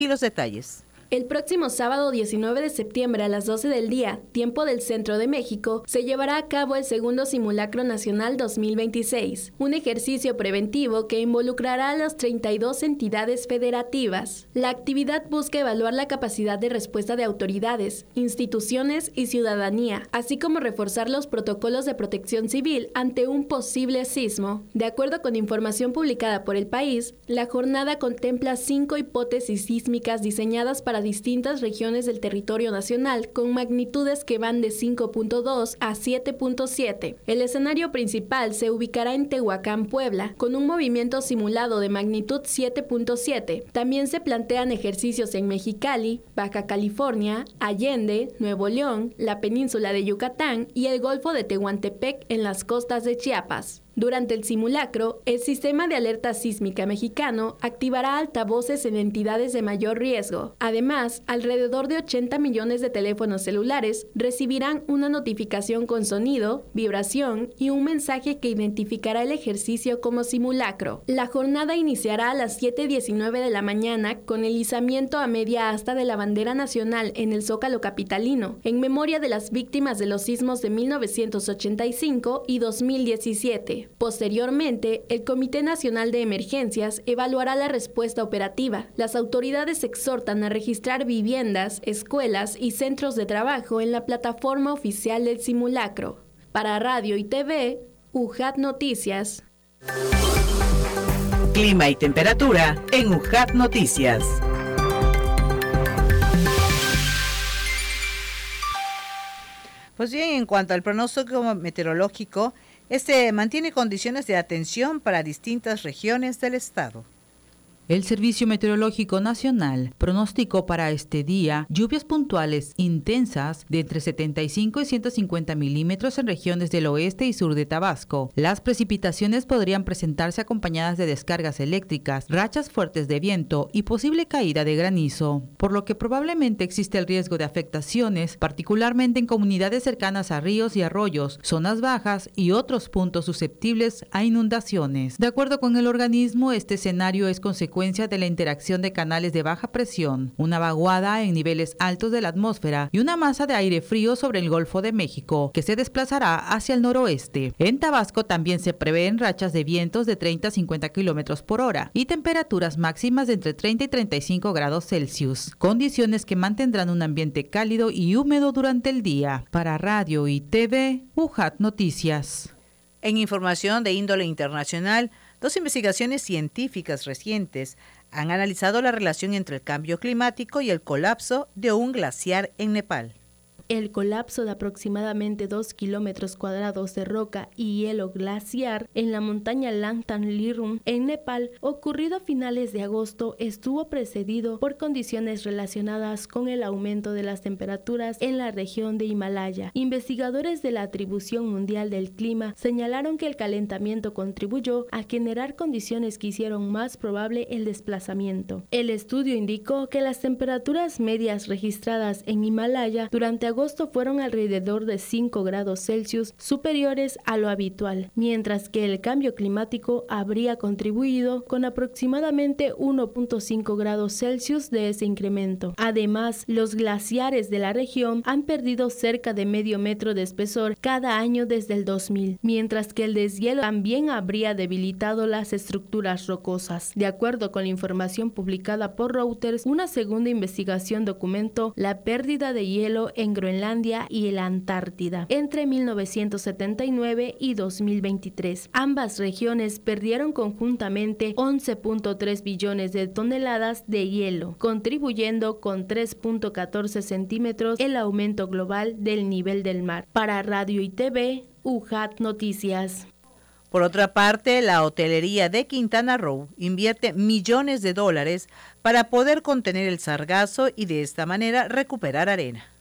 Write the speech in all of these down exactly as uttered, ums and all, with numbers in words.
Y los detalles. El próximo sábado diecinueve de septiembre a las doce del día, tiempo del Centro de México, se llevará a cabo el segundo Simulacro Nacional dos mil veintiséis, un ejercicio preventivo que involucrará a las treinta y dos entidades federativas. La actividad busca evaluar la capacidad de respuesta de autoridades, instituciones y ciudadanía, así como reforzar los protocolos de protección civil ante un posible sismo. De acuerdo con información publicada por El País, la jornada contempla cinco hipótesis sísmicas diseñadas para distintas regiones del territorio nacional con magnitudes que van de cinco punto dos a siete punto siete. El escenario principal se ubicará en Tehuacán, Puebla, con un movimiento simulado de magnitud siete punto siete. También se plantean ejercicios en Mexicali, Baja California, Allende, Nuevo León, la península de Yucatán y el Golfo de Tehuantepec en las costas de Chiapas. Durante el simulacro, el Sistema de Alerta Sísmica Mexicano activará altavoces en entidades de mayor riesgo. Además, alrededor de ochenta millones de teléfonos celulares recibirán una notificación con sonido, vibración y un mensaje que identificará el ejercicio como simulacro. La jornada iniciará a las siete diecinueve de la mañana con el izamiento a media asta de la bandera nacional en el Zócalo capitalino, en memoria de las víctimas de los sismos de mil novecientos ochenta y cinco y dos mil diecisiete. Posteriormente, el Comité Nacional de Emergencias evaluará la respuesta operativa. Las autoridades exhortan a registrar viviendas, escuelas y centros de trabajo en la plataforma oficial del simulacro. Para Radio y T V, U J A T Noticias. Clima y temperatura en U J A T Noticias. Pues bien, en cuanto al pronóstico meteorológico, este mantiene condiciones de atención para distintas regiones del estado. El Servicio Meteorológico Nacional pronosticó para este día lluvias puntuales intensas de entre setenta y cinco y ciento cincuenta milímetros en regiones del oeste y sur de Tabasco. Las precipitaciones podrían presentarse acompañadas de descargas eléctricas, rachas fuertes de viento y posible caída de granizo, por lo que probablemente existe el riesgo de afectaciones, particularmente en comunidades cercanas a ríos y arroyos, zonas bajas y otros puntos susceptibles a inundaciones. De acuerdo con el organismo, este escenario es consecuencia de la interacción de canales de baja presión, una vaguada en niveles altos de la atmósfera y una masa de aire frío sobre el Golfo de México, que se desplazará hacia el noroeste. En Tabasco también se prevén rachas de vientos de treinta a cincuenta kilómetros por hora y temperaturas máximas de entre treinta y treinta y cinco grados Celsius, condiciones que mantendrán un ambiente cálido y húmedo durante el día. Para Radio y T V, U J A T Noticias. En información de índole internacional, dos investigaciones científicas recientes han analizado la relación entre el cambio climático y el colapso de un glaciar en Nepal. El colapso de aproximadamente dos kilómetros cuadrados de roca y hielo glaciar en la montaña Langtan Lirum en Nepal, ocurrido a finales de agosto, estuvo precedido por condiciones relacionadas con el aumento de las temperaturas en la región de Himalaya. Investigadores de la Atribución Mundial del Clima señalaron que el calentamiento contribuyó a generar condiciones que hicieron más probable el desplazamiento. El estudio indicó que las temperaturas medias registradas en Himalaya durante agosto fueron alrededor de cinco grados Celsius superiores a lo habitual, mientras que el cambio climático habría contribuido con aproximadamente uno punto cinco grados Celsius de ese incremento. Además, los glaciares de la región han perdido cerca de medio metro de espesor cada año desde el dos mil, mientras que el deshielo también habría debilitado las estructuras rocosas. De acuerdo con la información publicada por Reuters, una segunda investigación documentó la pérdida de hielo en Groenlandia y la Antártida entre mil novecientos setenta y nueve y dos mil veintitrés. Ambas regiones perdieron conjuntamente once punto tres billones de toneladas de hielo, contribuyendo con tres punto catorce centímetros el aumento global del nivel del mar. Para Radio y T V, U J A T Noticias. Por otra parte, la hotelería de Quintana Roo invierte millones de dólares para poder contener el sargazo y de esta manera recuperar arena.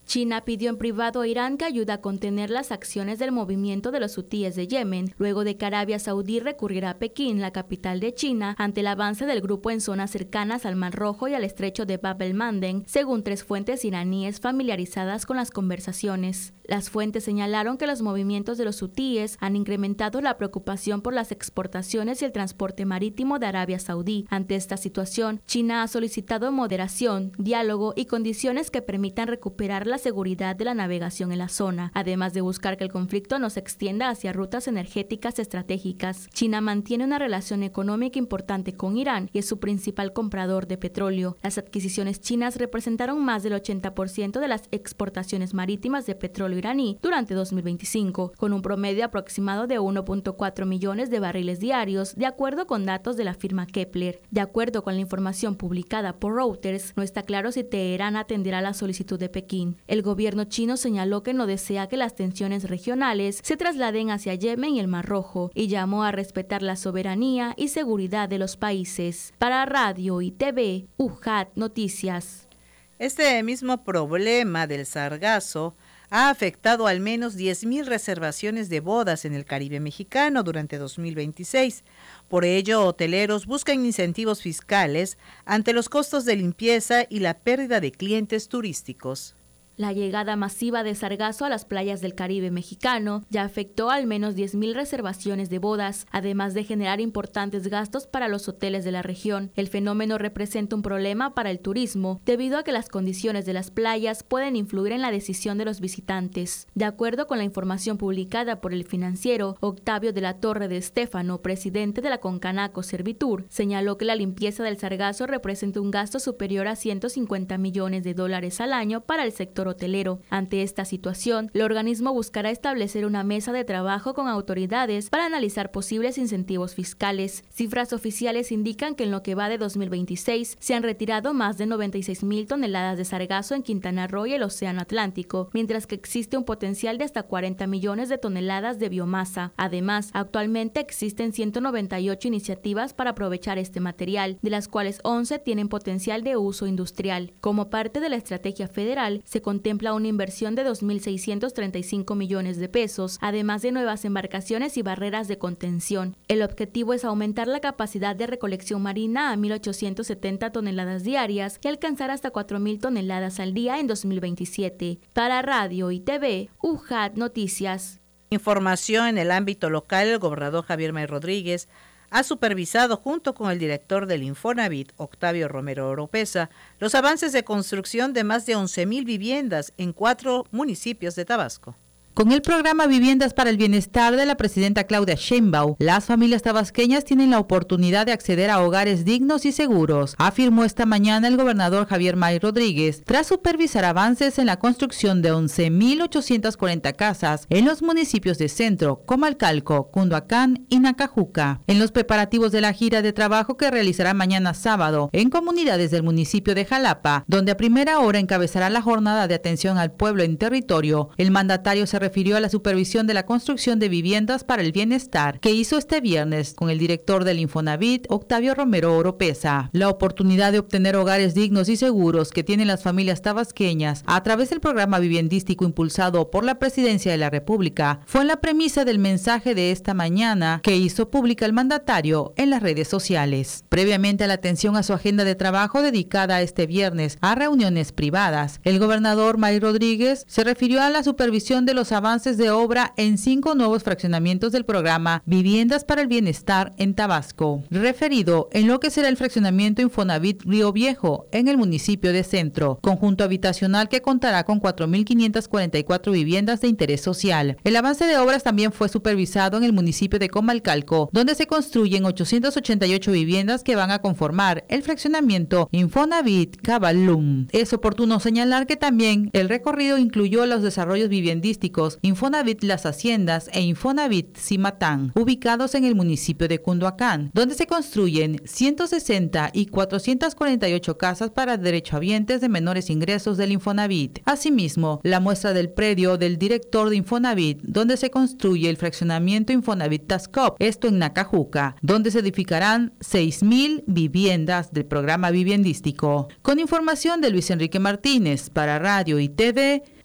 China pidió en privado a Irán que ayude a contener las acciones del movimiento de los hutíes de Yemen, luego de que Arabia Saudí recurriera a Pekín, la capital de China, ante el avance del grupo en zonas cercanas al Mar Rojo y al estrecho de Bab el-Mandeb, según tres fuentes iraníes familiarizadas con las conversaciones. Las fuentes señalaron que los movimientos de los hutíes han incrementado la preocupación por las exportaciones y el transporte marítimo de Arabia Saudí. Ante esta situación, China ha solicitado moderación, diálogo y condiciones que permitan recuperar la seguridad de la navegación en la zona, además de buscar que el conflicto no se extienda hacia rutas energéticas estratégicas. China mantiene una relación económica importante con Irán y es su principal comprador de petróleo. Las adquisiciones chinas representaron más del ochenta por ciento de las exportaciones marítimas de petróleo iraní durante dos mil veinticinco, con un promedio aproximado de uno punto cuatro millones de barriles diarios, de acuerdo con datos de la firma Kepler. De acuerdo con la información publicada por Reuters, no está claro si Teherán atenderá la solicitud de Pekín. El gobierno chino señaló que no desea que las tensiones regionales se trasladen hacia Yemen y el Mar Rojo y llamó a respetar la soberanía y seguridad de los países. Para Radio y T V, U J A T Noticias. Este mismo problema del sargazo ha afectado al menos diez mil reservaciones de bodas en el Caribe mexicano durante dos mil veintiséis. Por ello, hoteleros buscan incentivos fiscales ante los costos de limpieza y la pérdida de clientes turísticos. La llegada masiva de sargazo a las playas del Caribe mexicano ya afectó al menos diez mil reservaciones de bodas, además de generar importantes gastos para los hoteles de la región. El fenómeno representa un problema para el turismo, debido a que las condiciones de las playas pueden influir en la decisión de los visitantes. De acuerdo con la información publicada por El Financiero, Octavio de la Torre de Estéfano, presidente de la Concanaco Servitur, señaló que la limpieza del sargazo representa un gasto superior a ciento cincuenta millones de dólares al año para el sector hotelero. Ante esta situación, el organismo buscará establecer una mesa de trabajo con autoridades para analizar posibles incentivos fiscales. Cifras oficiales indican que en lo que va de dos mil veintiséis se han retirado más de noventa y seis mil toneladas de sargazo en Quintana Roo y el Océano Atlántico, mientras que existe un potencial de hasta cuarenta millones de toneladas de biomasa. Además, actualmente existen ciento noventa y ocho iniciativas para aprovechar este material, de las cuales once tienen potencial de uso industrial. Como parte de la estrategia federal, se contempla una inversión de dos mil seiscientos treinta y cinco millones de pesos, además de nuevas embarcaciones y barreras de contención. El objetivo es aumentar la capacidad de recolección marina a mil ochocientas setenta toneladas diarias y alcanzar hasta cuatro mil toneladas al día en dos mil veintisiete. Para Radio y T V, U J A T Noticias. Información en el ámbito local, el gobernador Javier May Rodríguez ha supervisado junto con el director del Infonavit, Octavio Romero Oropesa, los avances de construcción de más de once mil viviendas en cuatro municipios de Tabasco. Con el programa Viviendas para el Bienestar de la presidenta Claudia Sheinbaum, las familias tabasqueñas tienen la oportunidad de acceder a hogares dignos y seguros, afirmó esta mañana el gobernador Javier May Rodríguez, tras supervisar avances en la construcción de once mil ochocientas cuarenta casas en los municipios de Centro, Comalcalco, Cunduacán y Nacajuca. En los preparativos de la gira de trabajo que realizará mañana sábado en comunidades del municipio de Jalapa, donde a primera hora encabezará la jornada de atención al pueblo en territorio, el mandatario se refirió a la supervisión de la construcción de viviendas para el bienestar que hizo este viernes con el director del Infonavit, Octavio Romero Oropesa. La oportunidad de obtener hogares dignos y seguros que tienen las familias tabasqueñas a través del programa viviendístico impulsado por la Presidencia de la República fue la premisa del mensaje de esta mañana que hizo pública el mandatario en las redes sociales. Previamente a la atención a su agenda de trabajo dedicada este viernes a reuniones privadas, el gobernador May Rodríguez se refirió a la supervisión de los avances de obra en cinco nuevos fraccionamientos del programa Viviendas para el Bienestar en Tabasco, referido en lo que será el fraccionamiento Infonavit Río Viejo en el municipio de Centro, conjunto habitacional que contará con cuatro mil quinientas cuarenta y cuatro viviendas de interés social. El avance de obras también fue supervisado en el municipio de Comalcalco, donde se construyen ochocientas ochenta y ocho viviendas que van a conformar el fraccionamiento Infonavit Cabalum. Es oportuno señalar que también el recorrido incluyó los desarrollos viviendísticos Infonavit Las Haciendas e Infonavit Cimatán, ubicados en el municipio de Cunduacán, donde se construyen ciento sesenta y cuatrocientas cuarenta y ocho casas para derechohabientes de menores ingresos del Infonavit. Asimismo, la muestra del predio del director de Infonavit, donde se construye el fraccionamiento Infonavit Tascop, esto en Nacajuca, donde se edificarán seis mil viviendas del programa viviendístico. Con información de Luis Enrique Martínez para Radio y T V,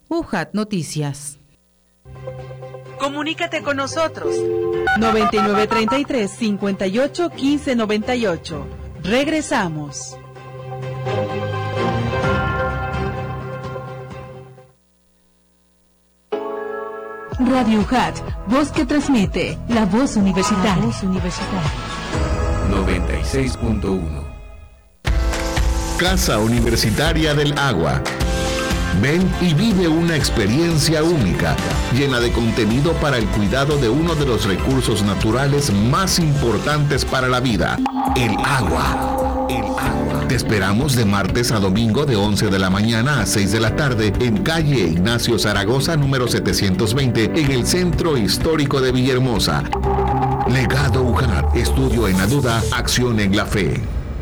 U J A T Noticias. Comunícate con nosotros. noventa y nueve treinta y tres, cincuenta y ocho, quince noventa y ocho. Regresamos. Radio U J A T, voz que transmite, la voz universitaria. La voz universitaria. noventa y seis punto uno. Casa Universitaria del Agua. Ven y vive una experiencia única, llena de contenido para el cuidado de uno de los recursos naturales más importantes para la vida, el agua. El agua. Te esperamos de martes a domingo de once de la mañana a seis de la tarde en calle Ignacio Zaragoza, número setecientos veinte, en el Centro Histórico de Villahermosa. Legado U J A T, estudio en la duda, acción en la fe.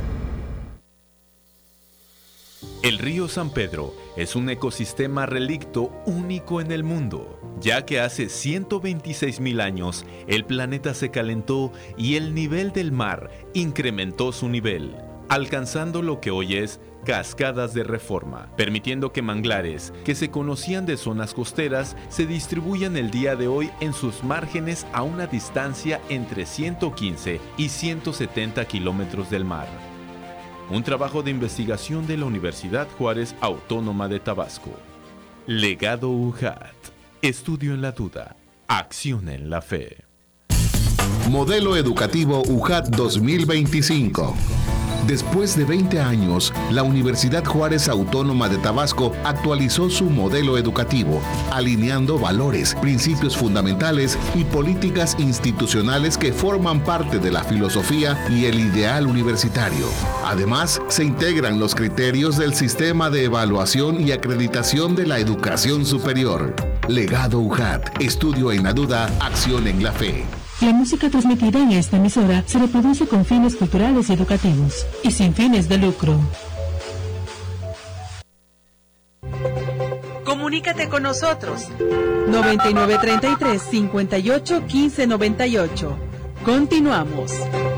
El río San Pedro es un ecosistema relicto único en el mundo, ya que hace ciento veintiséis mil años el planeta se calentó y el nivel del mar incrementó su nivel, alcanzando lo que hoy es Cascadas de Reforma, permitiendo que manglares que se conocían de zonas costeras se distribuyan el día de hoy en sus márgenes a una distancia entre ciento quince y ciento setenta kilómetros del mar. Un trabajo de investigación de la Universidad Juárez Autónoma de Tabasco. Legado U J A T. Estudio en la duda. Acción en la fe. Modelo Educativo U J A T dos mil veinticinco. Después de veinte años, la Universidad Juárez Autónoma de Tabasco actualizó su modelo educativo, alineando valores, principios fundamentales y políticas institucionales que forman parte de la filosofía y el ideal universitario. Además, se integran los criterios del sistema de evaluación y acreditación de la educación superior. Legado U J A T. Estudio en la duda, acción en la fe. La música transmitida en esta emisora se reproduce con fines culturales y educativos y sin fines de lucro. Comunícate con nosotros. noventa y nueve treinta y tres, cincuenta y ocho, quince noventa y ocho. Continuamos.